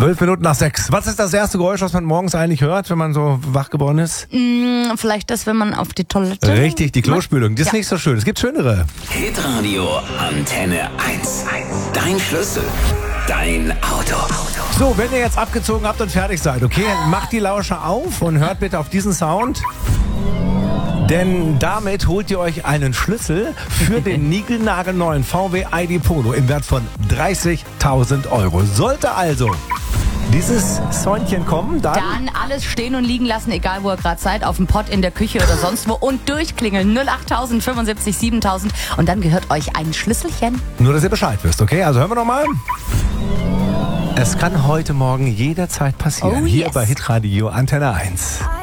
12:12. Was ist das erste Geräusch, was man morgens eigentlich hört, wenn man so wach geworden ist? Vielleicht das, wenn man auf die Toilette... Richtig, die Klospülung. Das ist nicht so schön. Es gibt schönere. Hitradio Antenne 1. Dein Schlüssel. Dein Auto. So, wenn ihr jetzt abgezogen habt und fertig seid, okay, macht die Lauscher auf und hört bitte auf diesen Sound. Denn damit holt ihr euch einen Schlüssel für den niegelnagelneuen VW ID Polo im Wert von 30.000 Euro. Sollte also dieses Säunchen kommen, Dann alles stehen und liegen lassen, egal wo ihr gerade seid, auf dem Pott, in der Küche oder sonst wo und durchklingeln. 08000 75 7000 und dann gehört euch ein Schlüsselchen. Nur, dass ihr Bescheid wisst, okay? Also hören wir nochmal. Es kann heute Morgen jederzeit passieren. Oh, Hier yes. bei Hitradio Antenne 1.